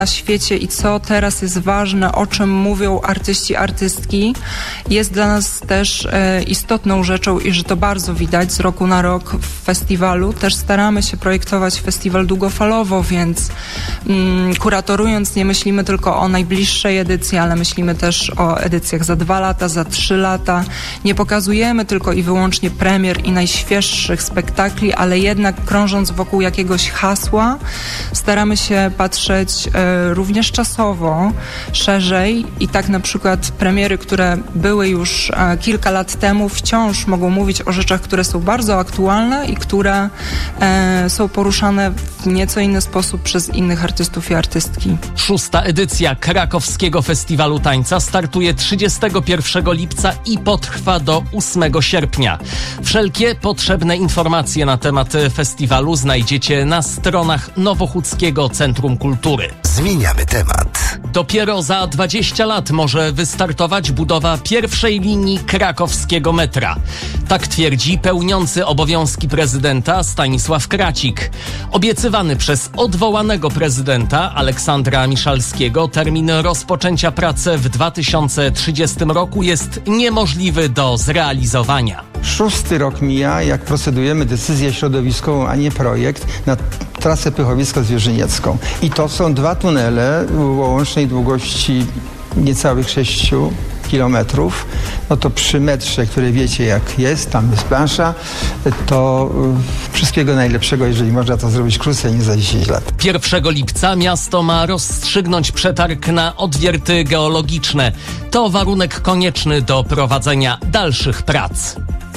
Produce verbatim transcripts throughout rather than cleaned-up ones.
na świecie i co teraz jest ważne, o czym mówią artyści, artystki, jest dla nas też e, istotną rzeczą i że to bardzo widać z roku na rok w festiwalu. Też staramy się projektować festiwal długofalowo, więc mm, kuratorując nie myślimy tylko o najbliższej edycji, ale myślimy też o edycjach za dwa lata, za trzy lata. Nie pokazujemy tylko i wyłącznie premier i najświeższych spektakli, ale jednak krążąc wokół jakiegoś hasła, staramy się patrzeć e, również czasowo, szerzej i tak na przykład premiery, które były już e, kilka lat temu, wciąż mogą mówić o rzeczach, które są bardzo aktualne i które e, są poruszane w nieco inny sposób przez innych artystów i artystki. Szósta edycja Krakowskiego Festiwalu Tańca startuje trzydziestego pierwszego lipca i potrwa do ósmego sierpnia. Wszelkie potrzebne informacje na temat festiwalu znajdziecie na stronach Nowochódzkiego Centrum Kultury. Zmieniamy temat. Dopiero za dwadzieścia lat może wystartować budowa pierwszej linii krakowskiego metra. Tak twierdzi pełniący obowiązki prezydenta Stanisław Kracik. Obiecywany przez odwołanego prezydenta Aleksandra Miszalskiego termin rozpoczęcia pracy w dwa tysiące trzydziestym roku jest niemożliwy do zrealizowania. Szósty rok mija, jak procedujemy decyzję środowiskową, a nie projekt, na trasę Pychowiecko-Zwierzyniecką. I to są dwa tunele o łącznej długości niecałych sześciu kilometrów. No to przy metrze, który wiecie jak jest, tam jest plansza, to y, wszystkiego najlepszego, jeżeli można to zrobić krócej niż za dziesięć lat. pierwszego lipca miasto ma rozstrzygnąć przetarg na odwierty geologiczne. To warunek konieczny do prowadzenia dalszych prac.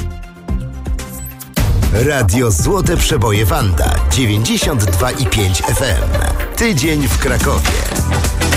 Radio Złote Przeboje Wanda dziewięćdziesiąt dwa i pięć F M. Tydzień w Krakowie.